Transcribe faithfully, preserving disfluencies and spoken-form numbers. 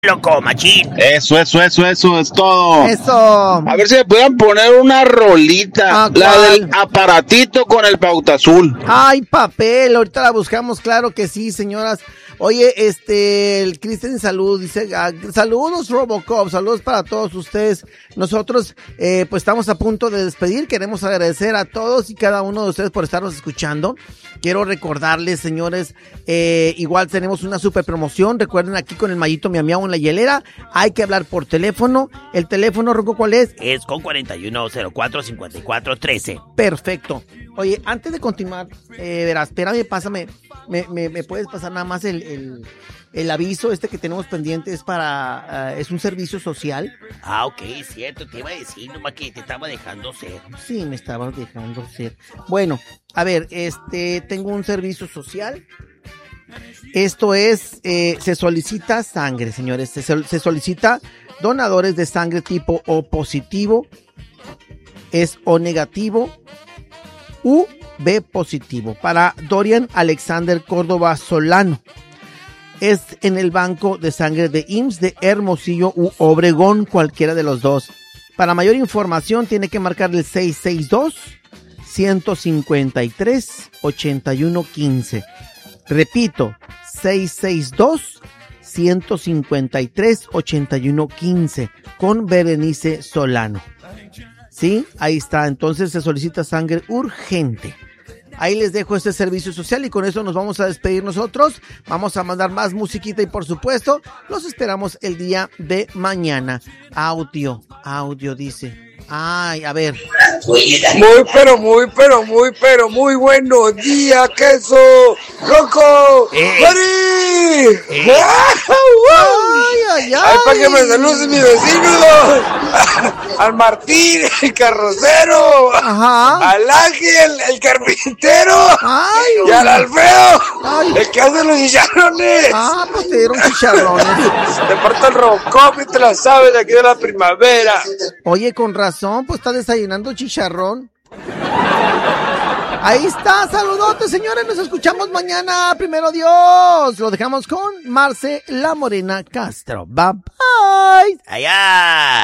loco, machín. Eso, eso, eso, eso es todo. Eso. A ver si me pueden poner una rolita. Ah, la ¿cuál? del aparatito con el pauta azul. Ay, papel, ahorita la buscamos, claro que sí, señoras. Oye, este, el Cristian Salud dice, ah, saludos Robocop, saludos para todos ustedes. Nosotros, eh, pues estamos a punto de despedir, queremos agradecer a todos y cada uno de ustedes por estarnos escuchando. Quiero recordarles, señores, eh, igual tenemos una super promoción, recuerden aquí con el Mayito Miau Miau en la hielera, hay que hablar por teléfono. El teléfono, Rocco, ¿cuál es? Es con cuarenta y uno cero cuatro cincuenta y cuatro trece. Perfecto. Oye, antes de continuar, eh, verás, espérame, pásame, me, me, me puedes pasar nada más el, el, el aviso este que tenemos pendiente, es para, uh, es un servicio social. Ah, ok, cierto, te iba a decir nomás que te estaba dejando ser. Sí, me estabas dejando ser. Bueno, a ver, este, tengo un servicio social. Esto es, eh, se solicita sangre, señores, se, se solicita donadores de sangre tipo O positivo, es O negativo, U B positivo, para Dorian Alexander Córdoba Solano. Es en el banco de sangre de I M S S de Hermosillo u Obregón, cualquiera de los dos. Para mayor información tiene que marcar el seis seis dos, uno cinco tres, ocho uno uno cinco. Repito, seis seis dos, uno cinco tres, ocho uno uno cinco con Berenice Solano. Sí, ahí está. Entonces se solicita sangre urgente. Ahí les dejo este servicio social y con eso nos vamos a despedir nosotros. Vamos a mandar más musiquita y por supuesto los esperamos el día de mañana. Audio, audio dice. Ay, a ver. Muy, pero muy, pero muy, pero muy buenos días, queso, Rocco, Eh. Mari. Eh. Ay, ay, ay. Ay, para que me saluden mis vecinos. Al Martín, el carrocero. Ajá. Al Ángel, el carpintero. Ay, Y al Alfredo, Ay. el que hace los chicharrones. Ah, pues te dieron chicharrones. Te parto el Robocop y te la sabes de aquí de la primavera. Oye, con razón, pues está desayunando chicharrón. Ahí está, saludotes, señores, nos escuchamos mañana, primero Dios. Lo dejamos con Marce La Morena Castro. Bye bye. Allá.